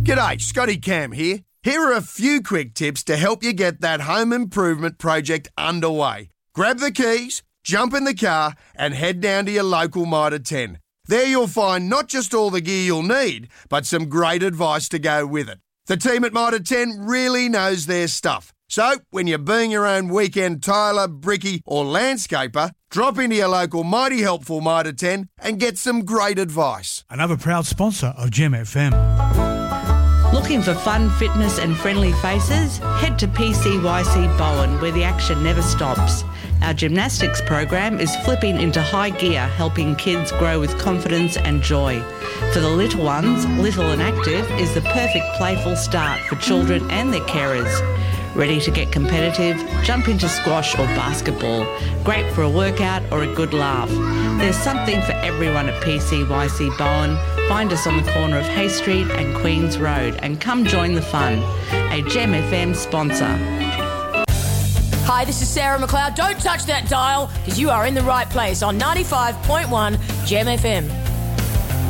G'day, Scotty Cam here. Here are a few quick tips to help you get that home improvement project underway. Grab the keys, jump in the car and head down to your local Mitre 10. There you'll find not just all the gear you'll need, but some great advice to go with it. The team at Mitre 10 really knows their stuff. So, when you're being your own weekend tiler, brickie or landscaper, drop into your local mighty helpful Mitre 10 and get some great advice. Another proud sponsor of Gem FM. Looking for fun, fitness and friendly faces? Head to PCYC Bowen, where the action never stops. Our gymnastics program is flipping into high gear, helping kids grow with confidence and joy. For the little ones, Little and Active is the perfect playful start for children and their carers. Ready to get competitive? Jump into squash or basketball. Great for a workout or a good laugh. There's something for everyone at PCYC Bowen. Find us on the corner of Hay Street and Queen's Road and come join the fun. A Gem FM sponsor. Hi, this is Sarah McLeod. Don't touch that dial because you are in the right place on 95.1 Gem FM.